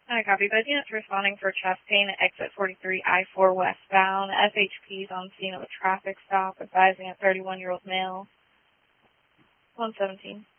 I copy. Both units responding for chest pain at exit 43 I-4 westbound. SHP's on scene of a traffic stop, advising a 31-year-old male. 117.